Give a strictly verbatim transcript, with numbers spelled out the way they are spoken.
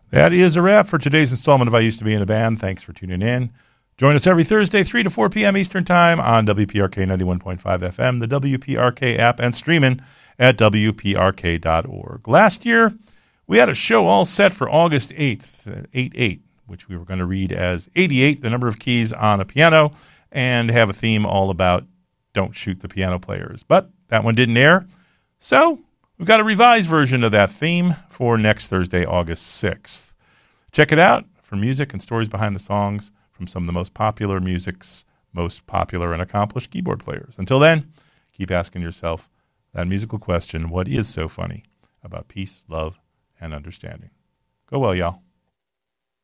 That is a wrap for today's installment of I Used to Be in a Band. Thanks for tuning in. Join us every Thursday, three to four p.m. Eastern Time on W P R K ninety-one point five F M, the W P R K app, and streaming at W P R K dot org. Last year, we had a show all set for August eighth, eight eight, which we were going to read as eighty-eight, the number of keys on a piano, and have a theme all about don't shoot the piano players. But that one didn't air, so we've got a revised version of that theme for next Thursday, August sixth. Check it out for music and stories behind the songs from some of the most popular music's most popular and accomplished keyboard players. Until then, keep asking yourself that musical question, what is so funny about peace, love, and understanding? Go well, y'all.